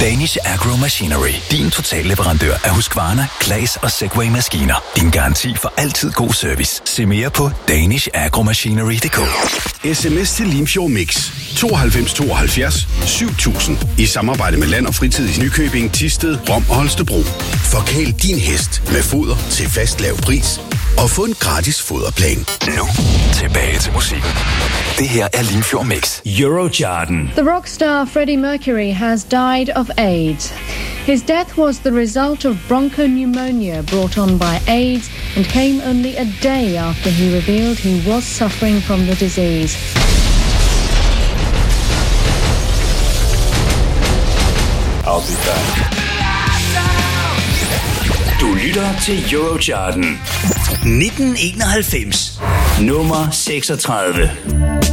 Danish Agro Machinery. Din totalleverandør af Husqvarna, Claas og Segway-maskiner. Din garanti for altid god service. Se mere på danishagromachinery.dk. SMS til Limfjord Mix 92 72 7000 i samarbejde med Land og Fritid i Nykøbing, Thisted, Rom og Holstebro. Forkæl din hest med foder til fast lav pris og få en gratis foderplan. Nu tilbage til musikken. Det her er Limfjord Mix. Eurocharten. The rock star Freddie Mercury has died of AIDS. His death was the result of bronchopneumonia brought on by AIDS and came only a day after he revealed he was suffering from the disease. I'll be back. Du lytter til Eurocharten. 1991. Nummer 36.